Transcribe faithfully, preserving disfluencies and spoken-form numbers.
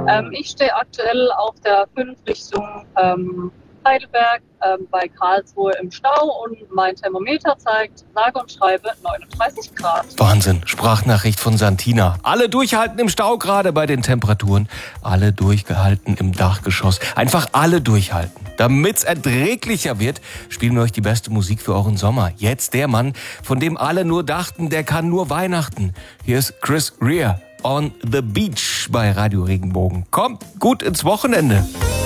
Ähm, ich stehe aktuell auf der fünf Richtung ähm, Heidelberg ähm, bei Karlsruhe im Stau und mein Thermometer zeigt sage und schreibe neununddreißig Grad. Wahnsinn, Sprachnachricht von Santina. Alle durchhalten im Stau, gerade bei den Temperaturen. Alle durchgehalten im Dachgeschoss. Einfach alle durchhalten. Damit's erträglicher wird, spielen wir euch die beste Musik für euren Sommer. Jetzt der Mann, von dem alle nur dachten, der kann nur Weihnachten. Hier ist Chris Rea on the Beach bei Radio Regenbogen. Kommt gut ins Wochenende.